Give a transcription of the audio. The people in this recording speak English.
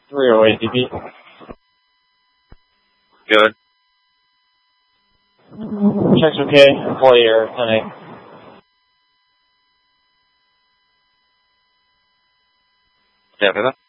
308 DB. Good. Check's okay. Employee error 10-8. Copy that.